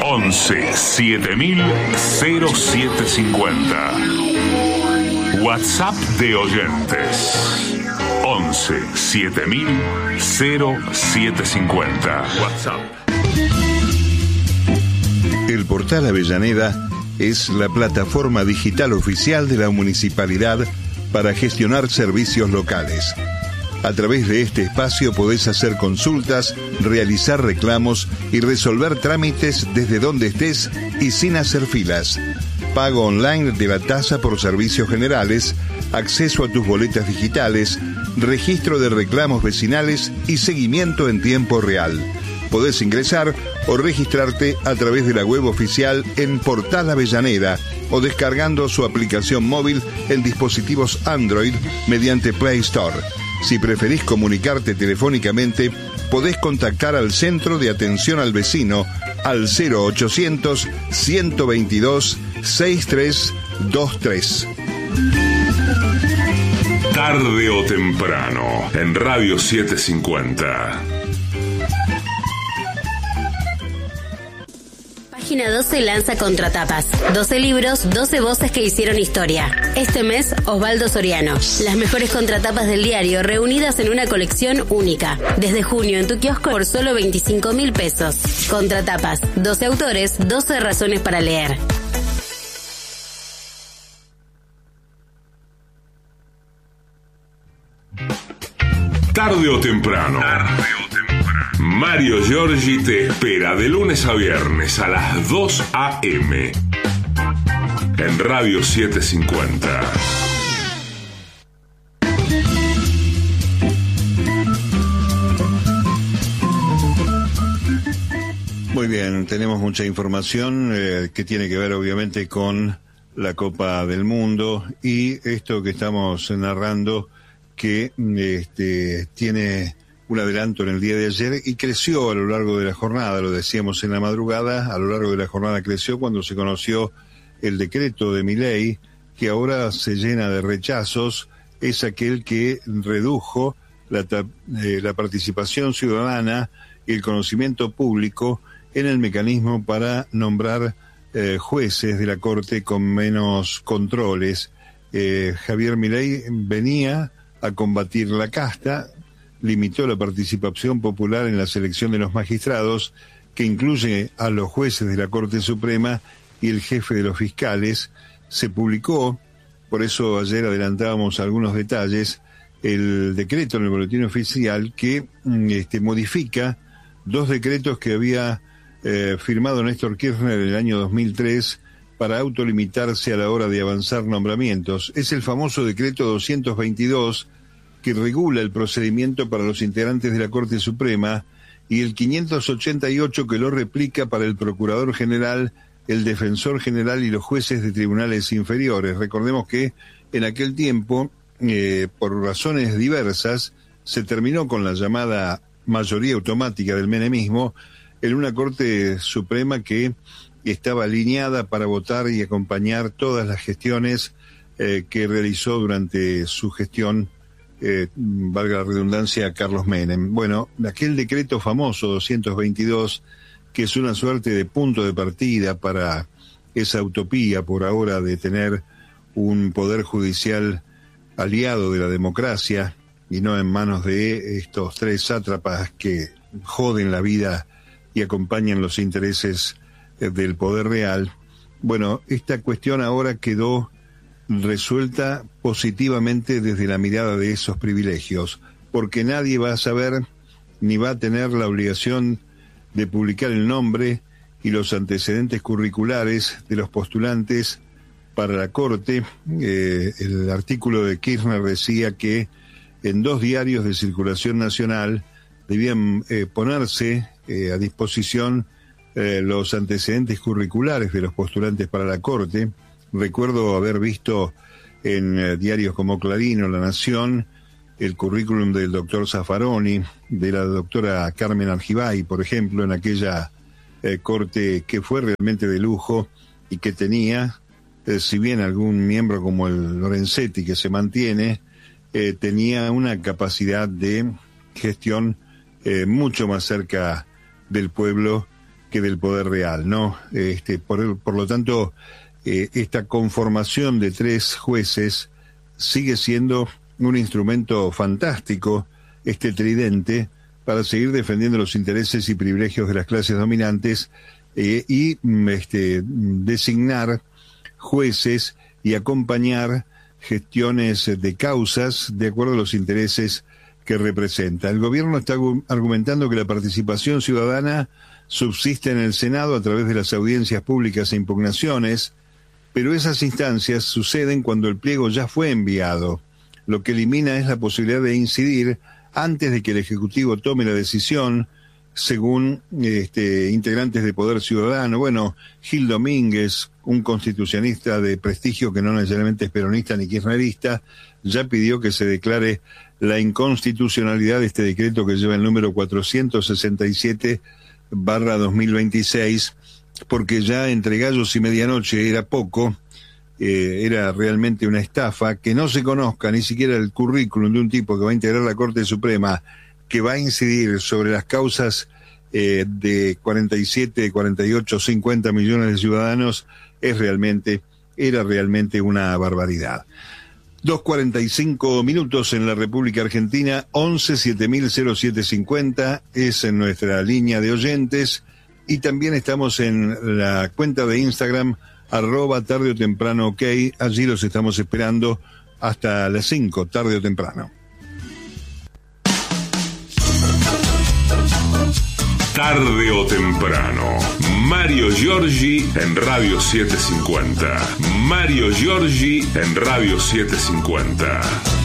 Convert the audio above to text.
11 7000 0750. WhatsApp de oyentes 11 7000 0750. WhatsApp. El portal Avellaneda es la plataforma digital oficial de la municipalidad para gestionar servicios locales. A través de este espacio podés hacer consultas, realizar reclamos y resolver trámites desde donde estés y sin hacer filas. Pago online de la tasa por servicios generales, acceso a tus boletas digitales, registro de reclamos vecinales y seguimiento en tiempo real. Podés ingresar o registrarte a través de la web oficial en Portal Avellaneda o descargando su aplicación móvil en dispositivos Android mediante Play Store. Si preferís comunicarte telefónicamente, podés contactar al Centro de Atención al Vecino al 0800 122 6323. Tarde o temprano, en Radio 750. Página 12 lanza Contratapas. 12 libros, 12 voces que hicieron historia. Este mes, Osvaldo Soriano. Las mejores contratapas del diario reunidas en una colección única. Desde junio en tu kiosco por solo 25.000 pesos. Contratapas. 12 autores, 12 razones para leer. Tarde o temprano. Mario Giorgi te espera de lunes a viernes a las 2 a.m. en Radio 750. Muy bien, tenemos mucha información que tiene que ver obviamente con la Copa del Mundo y esto que estamos narrando que tiene un adelanto en el día de ayer y creció a lo largo de la jornada, lo decíamos en la madrugada, a lo largo de la jornada creció cuando se conoció el decreto de Milei, que ahora se llena de rechazos, es aquel que redujo la participación ciudadana y el conocimiento público en el mecanismo para nombrar jueces de la Corte con menos controles. Javier Milei venía a combatir la casta, limitó la participación popular en la selección de los magistrados, que incluye a los jueces de la Corte Suprema y el jefe de los fiscales. Se publicó, por eso ayer adelantábamos algunos detalles, el decreto en el boletín oficial que modifica dos decretos que había firmado Néstor Kirchner en el año 2003 para autolimitarse a la hora de avanzar nombramientos. Es el famoso decreto 222 que regula el procedimiento para los integrantes de la Corte Suprema y el 588 que lo replica para el Procurador General, el Defensor General y los jueces de tribunales inferiores. Recordemos que en aquel tiempo, por razones diversas, se terminó con la llamada mayoría automática del menemismo en una Corte Suprema que estaba alineada para votar y acompañar todas las gestiones que realizó durante su gestión, valga la redundancia, Carlos Menem. Bueno, aquel decreto famoso 222, que es una suerte de punto de partida para esa utopía por ahora de tener un poder judicial aliado de la democracia y no en manos de estos tres sátrapas que joden la vida y acompañan los intereses del poder real. Bueno, esta cuestión ahora quedó resuelta positivamente desde la mirada de esos privilegios, porque nadie va a saber ni va a tener la obligación de publicar el nombre y los antecedentes curriculares de los postulantes para la Corte. El artículo de Kirchner decía que en 2 diarios de circulación nacional debían ponerse a disposición los antecedentes curriculares de los postulantes para la Corte. Recuerdo haber visto en diarios como Clarín o La Nación el currículum del doctor Zaffaroni, de la doctora Carmen Argibay, por ejemplo, en aquella corte que fue realmente de lujo y que tenía, si bien algún miembro como el Lorenzetti que se mantiene, tenía una capacidad de gestión mucho más cerca del pueblo que del poder real, ¿no? Por lo tanto, esta conformación de 3 jueces sigue siendo un instrumento fantástico, este tridente, para seguir defendiendo los intereses y privilegios de las clases dominantes y designar jueces y acompañar gestiones de causas de acuerdo a los intereses que representa. El gobierno está argumentando que la participación ciudadana subsiste en el Senado a través de las audiencias públicas e impugnaciones, pero esas instancias suceden cuando el pliego ya fue enviado, lo que elimina es la posibilidad de incidir antes de que el Ejecutivo tome la decisión, según integrantes de Poder Ciudadano. Bueno, Gil Domínguez, un constitucionalista de prestigio que no necesariamente es peronista ni kirchnerista, ya pidió que se declare la inconstitucionalidad de este decreto que lleva el número 467/2026, porque ya entre gallos y medianoche era poco, era realmente una estafa, que no se conozca ni siquiera el currículum de un tipo que va a integrar la Corte Suprema, que va a incidir sobre las causas de 47, 48, 50 millones de ciudadanos, era realmente una barbaridad. 2:45 en la República Argentina, 11-7000-0750 es en nuestra línea de oyentes, y también estamos en la cuenta de Instagram, @tarde o temprano ok, allí los estamos esperando hasta las 5, tarde o temprano. Tarde o temprano, Mario Giorgi en Radio 750. Mario Giorgi en Radio 750.